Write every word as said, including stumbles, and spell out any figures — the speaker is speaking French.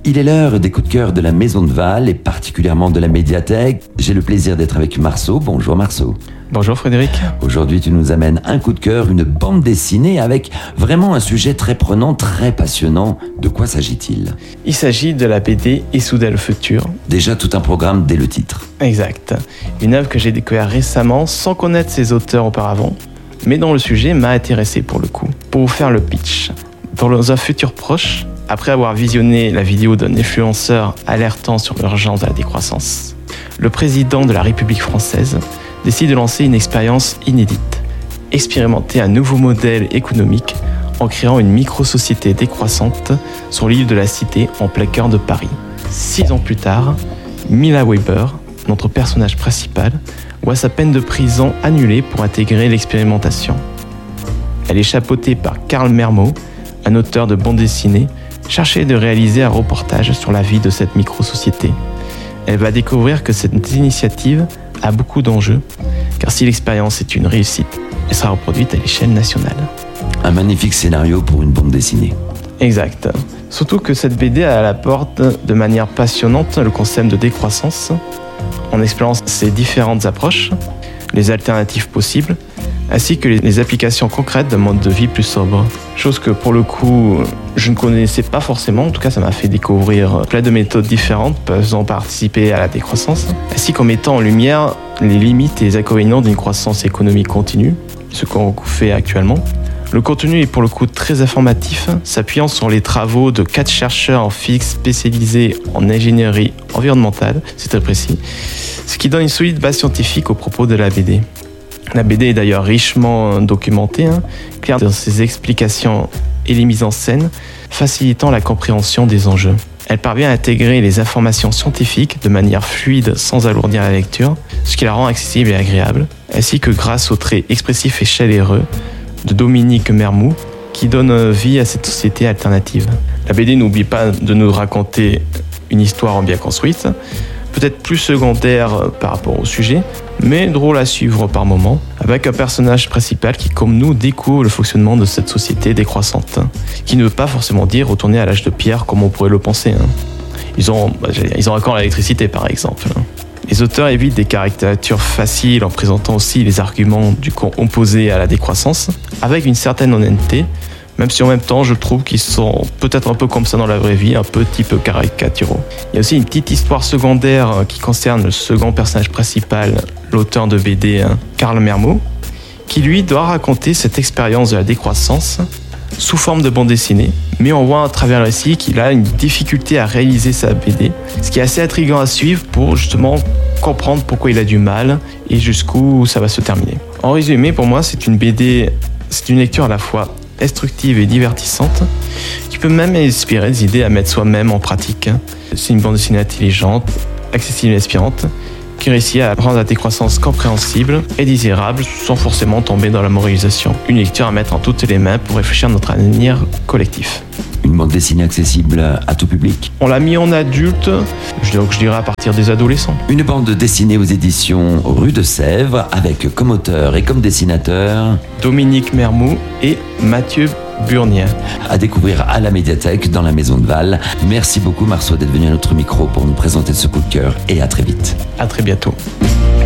Il est l'heure des coups de cœur de la Maison de Val et particulièrement de la médiathèque. J'ai le plaisir d'être avec Marceau. Bonjour Marceau. Bonjour Frédéric. Aujourd'hui, tu nous amènes un coup de cœur, une bande dessinée avec vraiment un sujet très prenant, très passionnant. De quoi s'agit-il ? Il s'agit de la B D Issoudun le futur. Déjà tout un programme dès le titre. Exact. Une œuvre que j'ai découverte récemment sans connaître ses auteurs auparavant, mais dont le sujet m'a intéressé pour le coup. Pour vous faire le pitch, dans un futur proche, après avoir visionné la vidéo d'un influenceur alertant sur l'urgence de la décroissance, le président de la République française décide de lancer une expérience inédite, expérimenter un nouveau modèle économique en créant une micro-société décroissante sur l'île de la Cité en plein cœur de Paris. Six ans plus tard, Mila Weber, notre personnage principal, voit sa peine de prison annulée pour intégrer l'expérimentation. Elle est chapeautée par Karl Mermot, un auteur de bande dessinée, chargé de réaliser un reportage sur la vie de cette micro-société. Elle va découvrir que cette initiative a beaucoup d'enjeux, car si l'expérience est une réussite, elle sera reproduite à l'échelle nationale. Un magnifique scénario pour une bande dessinée. Exact. Surtout que cette B D elle apporte de manière passionnante le concept de décroissance, en explorant ses différentes approches, les alternatives possibles, ainsi que les applications concrètes d'un mode de vie plus sobre. Chose que pour le coup, je ne connaissais pas forcément, en tout cas ça m'a fait découvrir plein de méthodes différentes peuvent participer à la décroissance, ainsi qu'en mettant en lumière les limites et les inconvénients d'une croissance économique continue, ce qu'on fait actuellement. Le contenu est pour le coup très informatif, s'appuyant sur les travaux de quatre chercheurs en physique spécialisés en ingénierie environnementale, c'est très précis, ce qui donne une solide base scientifique au propos de la B D. La B D est d'ailleurs richement documentée, hein, claire dans ses explications et les mises en scène, facilitant la compréhension des enjeux. Elle parvient à intégrer les informations scientifiques de manière fluide sans alourdir la lecture, ce qui la rend accessible et agréable, ainsi que grâce aux traits expressifs et chaleureux de Dominique Mermot, qui donne vie à cette société alternative. La B D n'oublie pas de nous raconter une histoire bien construite, peut-être plus secondaire par rapport au sujet, mais drôle à suivre par moments, avec un personnage principal qui, comme nous, découvre le fonctionnement de cette société décroissante, qui ne veut pas forcément dire retourner à l'âge de pierre comme on pourrait le penser. Ils ont, ils ont encore l'électricité par exemple. Les auteurs évitent des caricatures faciles en présentant aussi les arguments du camp opposé à la décroissance, avec une certaine honnêteté, même si en même temps je trouve qu'ils sont peut-être un peu comme ça dans la vraie vie, un peu type caricaturaux. Il y a aussi une petite histoire secondaire qui concerne le second personnage principal, l'auteur de B D, hein, Karl Mermot, qui lui doit raconter cette expérience de la décroissance sous forme de bande dessinée, mais on voit à travers le récit qu'il a une difficulté à réaliser sa B D, ce qui est assez intriguant à suivre pour justement comprendre pourquoi il a du mal et jusqu'où ça va se terminer. En résumé, pour moi, c'est une B D, c'est une lecture à la fois instructive et divertissante, qui peut même inspirer des idées à mettre soi-même en pratique. C'est une bande dessinée intelligente, accessible et inspirante, qui réussit à rendre la décroissance compréhensible et désirable sans forcément tomber dans la moralisation. Une lecture à mettre en toutes les mains pour réfléchir à notre avenir collectif. Une bande dessinée accessible à tout public. On l'a mis en adulte, donc je dirais à partir des adolescents. Une bande dessinée aux éditions Rue de Sèvres, avec comme auteur et comme dessinateur Dominique Mermot et Mathieu Burnier. À découvrir à la médiathèque dans la Maison de Val. Merci beaucoup Marceau d'être venu à notre micro pour nous présenter ce coup de cœur et à très vite. À très bientôt.